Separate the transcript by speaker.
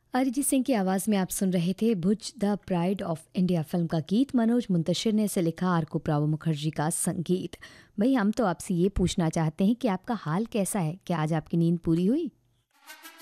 Speaker 1: अरिजीत सिंह की आवाज़ में आप सुन रहे थे भुज the pride of India film का गीत। मनोज मुंतशिर ने इसे लिखा, आरकू प्रावो मुखर्जी का संगीत। भाई हम तो आपसे ये पूछना चाहते हैं कि आपका हाल कैसा है? क्या आज आपकी नींद पूरी हुई?